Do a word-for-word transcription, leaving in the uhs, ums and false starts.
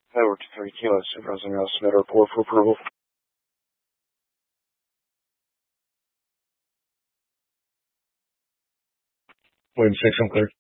Edward to three kilos, supervisor now submit a report for approval. William six, unclear.